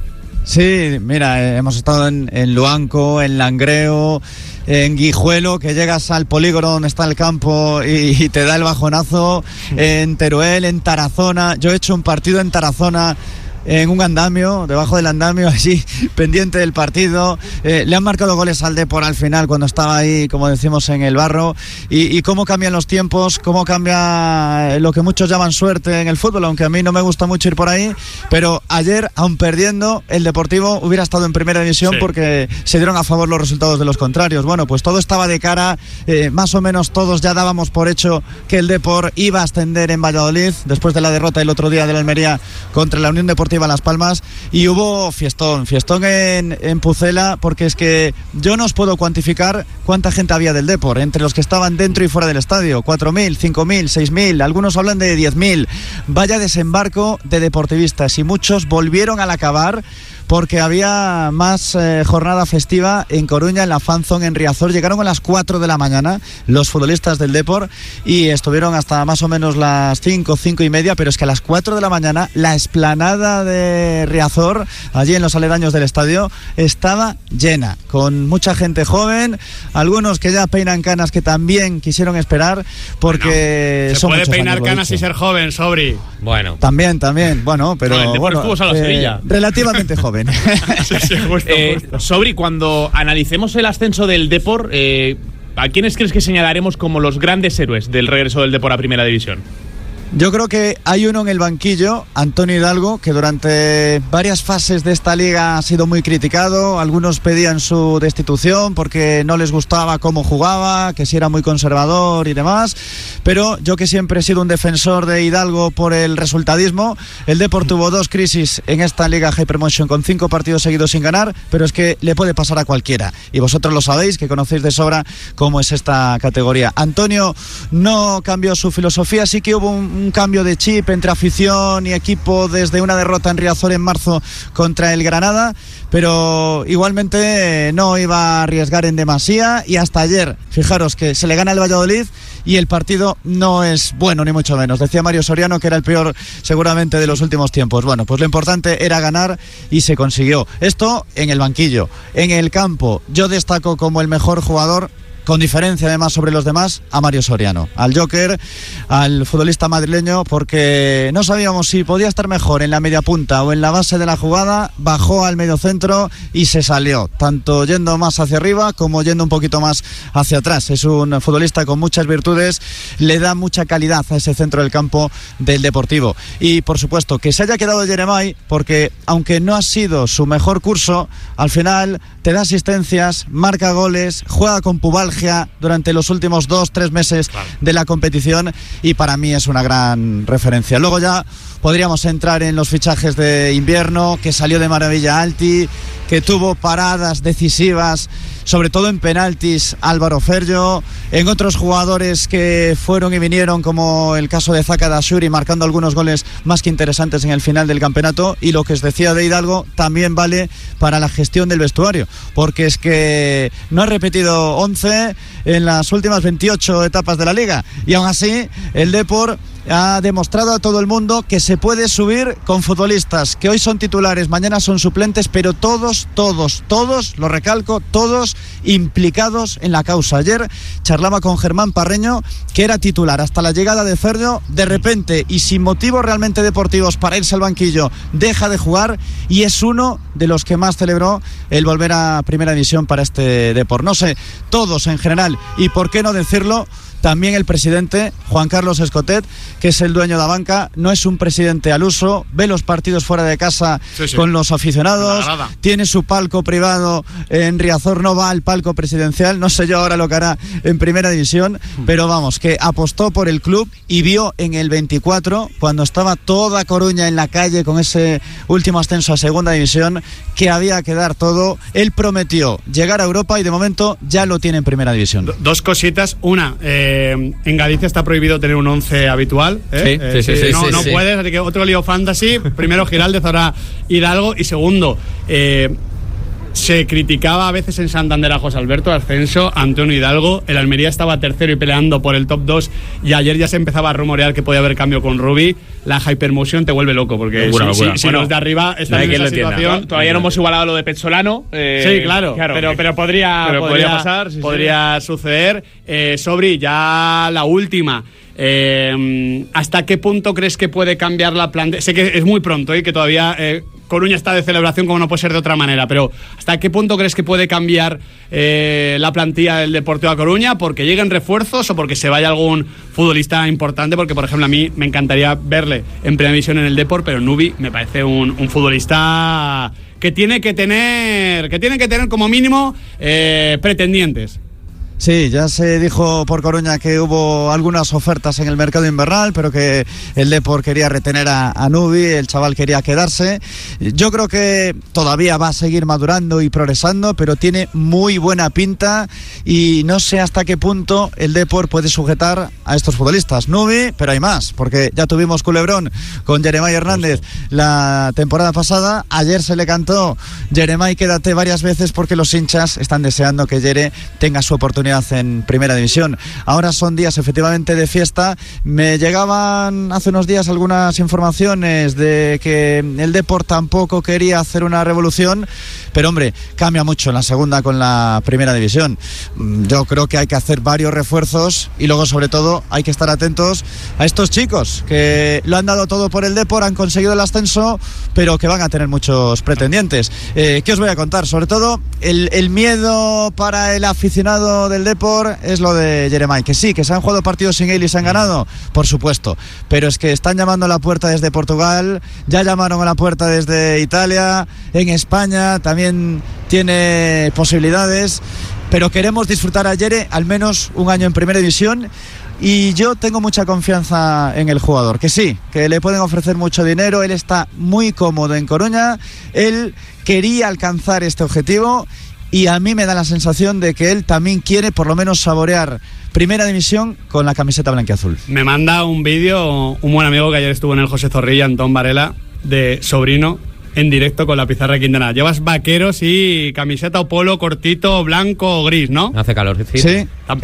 Sí, mira, eh, hemos estado en, en Luanco, en Langreo, en Guijuelo, que llegas al polígono donde está el campo y, y te da el bajonazo, en Teruel, en Tarazona. Yo he hecho un partido en Tarazona, en un andamio, debajo del andamio, así, pendiente del partido. Eh, le han marcado goles al Depor al final, cuando estaba ahí, como decimos, en el barro. Y, y cómo cambian los tiempos, cómo cambia lo que muchos llaman suerte en el fútbol, aunque a mí no me gusta mucho ir por ahí. Pero ayer, aun perdiendo, el Deportivo hubiera estado en primera división, sí, porque se dieron a favor los resultados de los contrarios. Bueno, pues todo estaba de cara, eh, más o menos todos ya dábamos por hecho que el Depor iba a ascender en Valladolid, después de la derrota el otro día de la Almería contra la Unión Deportiva Las Palmas, y hubo fiestón, fiestón en, en Pucela, porque es que yo no os puedo cuantificar cuánta gente había del Depor, entre los que estaban dentro y fuera del estadio, cuatro mil, cinco mil, seis mil, algunos hablan de diez mil. Vaya desembarco de deportivistas, y muchos volvieron al acabar porque había más eh, jornada festiva en Coruña, en la Fanzone, en Riazor. Llegaron a las cuatro de la mañana los futbolistas del Depor y estuvieron hasta más o menos las cinco, cinco y media, pero es que a las cuatro de la mañana la explanada de Riazor, allí en los aledaños del estadio, estaba llena, con mucha gente joven, algunos que ya peinan canas que también quisieron esperar, porque bueno, se son puede peinar años, canas y ser joven, Sobri. Bueno. También, también, bueno, pero no, el bueno, fútbol a la eh, Sevilla. Relativamente joven. Sí, sí, justo, eh, justo. Sobri, cuando analicemos el ascenso del Depor, eh, ¿a quiénes crees que señalaremos como los grandes héroes del regreso del Depor a Primera División? Yo creo que hay uno en el banquillo, Antonio Hidalgo, que durante varias fases de esta liga ha sido muy criticado. Algunos pedían su destitución porque no les gustaba cómo jugaba, que si era muy conservador y demás. Pero yo, que siempre he sido un defensor de Hidalgo por el resultadismo, el Depor tuvo dos crisis en esta liga Hypermotion con cinco partidos seguidos sin ganar, pero es que le puede pasar a cualquiera. Y vosotros lo sabéis, que conocéis de sobra cómo es esta categoría. Antonio no cambió su filosofía, sí que hubo un un cambio de chip entre afición y equipo desde una derrota en Riazor en marzo contra el Granada, pero igualmente no iba a arriesgar en demasía, y hasta ayer, fijaros que se le gana el Valladolid y el partido no es bueno, ni mucho menos. Decía Mario Soriano que era el peor seguramente de los últimos tiempos. Bueno, pues lo importante era ganar y se consiguió. Esto en el banquillo. En el campo, yo destaco como el mejor jugador, con diferencia además sobre los demás, a Mario Soriano, al Joker, al futbolista madrileño, porque no sabíamos si podía estar mejor en la media punta o en la base de la jugada. Bajó al medio centro y se salió, tanto yendo más hacia arriba como yendo un poquito más hacia atrás. Es un futbolista con muchas virtudes, le da mucha calidad a ese centro del campo del Deportivo. Y por supuesto que se haya quedado Jeremai, porque aunque no ha sido su mejor curso, al final te da asistencias, marca goles, juega con pubalgia durante los últimos dos, tres meses de la competición, y para mí es una gran referencia. Luego ya podríamos entrar en los fichajes de invierno, que salió de maravilla Alti, que tuvo paradas decisivas, sobre todo en penaltis, Álvaro Ferro, en otros jugadores que fueron y vinieron, como el caso de Zaka Dashuri, marcando algunos goles más que interesantes en el final del campeonato. Y lo que os decía de Hidalgo también vale para la gestión del vestuario, porque es que no ha repetido once en las últimas veintiocho etapas de la liga, y aún así el Depor ha demostrado a todo el mundo que se puede subir con futbolistas que hoy son titulares, mañana son suplentes, pero todos, todos, todos, lo recalco, todos implicados en la causa. Ayer charlaba con Germán Parreño, que era titular hasta la llegada de Ferro, de repente y sin motivos realmente deportivos para irse al banquillo, deja de jugar, y es uno de los que más celebró el volver a Primera División para este Depor. No sé, todos en general, y por qué no decirlo también el presidente, Juan Carlos Escotet, que es el dueño de la banca, no es un presidente al uso, ve los partidos fuera de casa sí, sí. con los aficionados, tiene su palco privado en Riazor, no va al palco presidencial, no sé yo ahora lo que hará en primera división, pero vamos, que apostó por el club y vio en el veinticuatro, cuando estaba toda Coruña en la calle con ese último ascenso a segunda división, que había que dar todo. Él prometió llegar a Europa y de momento ya lo tiene en primera división. Dos cositas, una, eh, en Galicia está prohibido tener un once habitual, ¿eh? Sí, sí, sí, eh, sí, no, sí, no sí. puedes, así que otro lío fantasy, primero Giraldez, ahora Hidalgo, y segundo, eh, se criticaba a veces en Santander a José Alberto, ascenso, Antonio Hidalgo, el Almería estaba tercero y peleando por el top dos, y ayer ya se empezaba a rumorear que podía haber cambio con Rubi. La Hypermotion te vuelve loco, porque locura, si, locura. si, si Bueno, los de arriba están en esa situación... No, todavía no hemos igualado lo de Pezzolano. Eh, sí, claro, claro pero, pero, podría, pero podría, podría pasar. Sí, podría sí. suceder. Eh, Sobri, ya la última... Eh, ¿Hasta qué punto crees que puede cambiar la plantilla? Sé que es muy pronto y ¿eh? que todavía eh, Coruña está de celebración como no puede ser de otra manera, pero ¿hasta qué punto crees que puede cambiar eh, la plantilla del Deportivo A Coruña? ¿Porque lleguen refuerzos o porque se vaya algún futbolista importante? Porque, por ejemplo, a mí me encantaría verle en primera división en el Depor, pero Nubi me parece un, un futbolista que tiene que tener, que tiene que tener como mínimo eh, pretendientes. Sí, ya se dijo por Coruña que hubo algunas ofertas en el mercado invernal, pero que el Depor quería retener a, a Nubi, el chaval quería quedarse. Yo creo que todavía va a seguir madurando y progresando, pero tiene muy buena pinta y no sé hasta qué punto el Depor puede sujetar a estos futbolistas. Nubi, pero hay más, porque ya tuvimos culebrón con Jeremai Hernández la temporada pasada. Ayer se le cantó Jeremai, quédate varias veces porque los hinchas están deseando que Jere tenga su oportunidad en primera división. Ahora son días efectivamente de fiesta. Me llegaban hace unos días algunas informaciones de que el Depor tampoco quería hacer una revolución, pero hombre, cambia mucho en la segunda con la primera división. Yo creo que hay que hacer varios refuerzos y luego sobre todo hay que estar atentos a estos chicos que lo han dado todo por el Depor, han conseguido el ascenso, pero que van a tener muchos pretendientes. Eh, ¿Qué os voy a contar? Sobre todo el, el miedo para el aficionado de el Depor es lo de Jeremai, que sí, que se han jugado partidos sin él y se han ganado, por supuesto, pero es que están llamando a la puerta desde Portugal, ya llamaron a la puerta desde Italia, en España también tiene posibilidades, pero queremos disfrutar a Jere al menos un año en primera división. Y yo tengo mucha confianza en el jugador, que sí, que le pueden ofrecer mucho dinero, él está muy cómodo en Coruña, él quería alcanzar este objetivo. Y a mí me da la sensación de que él también quiere por lo menos saborear primera división con la camiseta blanquiazul. Me manda un vídeo un buen amigo que ayer estuvo en el José Zorrilla, Antón Varela, de Sobrino, en directo con la pizarra Quintana. Llevas vaqueros y camiseta o polo cortito, blanco o gris, ¿no? Hace calor, sí. Sí. Tan